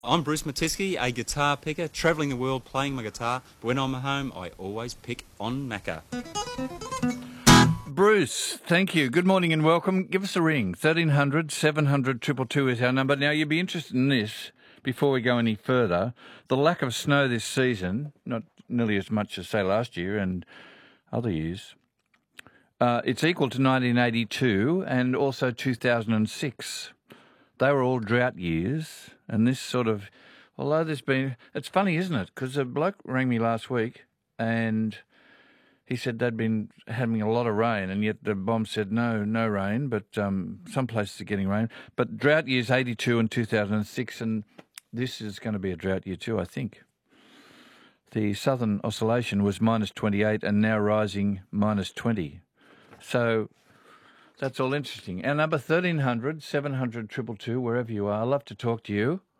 I'm Bruce Matisky, a guitar picker, travelling the world playing my guitar. But when I'm at home, I always pick on Macca. Bruce, thank you. Good morning and welcome. Give us a ring. 1300 700 222 is our number. Now, you'd be interested in this, before we go any further. The lack of snow this season, not nearly as much as, say, last year and other years, it's equal to 1982 and also 2006. They were all drought years, and this sort of, although there's been, it's funny, isn't it? Because a bloke rang me last week and he said they'd been having a lot of rain, and yet the bomb said no rain, but some places are getting rain. But drought years 82 and 2006, and this is going to be a drought year too, I think. The Southern Oscillation was minus 28 and now rising minus 20. So that's all interesting. Our number 1300 700 222, wherever you are. I'd love to talk to you.